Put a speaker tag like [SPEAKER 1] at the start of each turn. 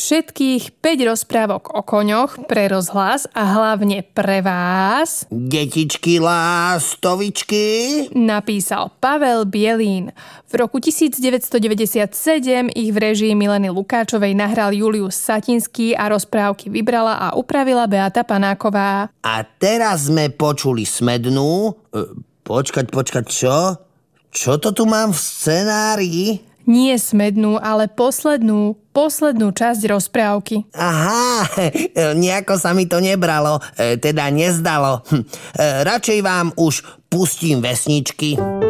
[SPEAKER 1] všetkých 5 rozprávok o koňoch pre rozhlas a hlavne pre vás,
[SPEAKER 2] detičky lástovičky,
[SPEAKER 1] napísal Pavel Bielín. V roku 1997 ich v réžii Mileny Lukáčovej nahral Julius Satinský a rozprávky vybrala a upravila Beata Panáková.
[SPEAKER 2] A teraz sme počuli Smednú. Počkať, čo? Čo to tu mám v scenárii?
[SPEAKER 1] Nie Smednú, ale poslednú časť rozprávky.
[SPEAKER 2] Aha, nejako sa mi to nebralo, teda nezdalo. Radšej vám už pustím vesničky.